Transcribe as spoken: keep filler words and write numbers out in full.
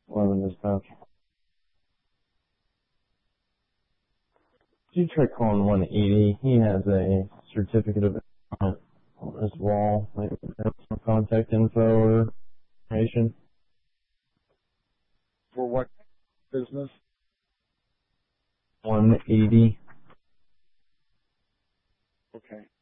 eleven dispatch. Did you try calling one eighty? He has a certificate of on his wall, like some contact info or information. For what business? one eighty. Okay.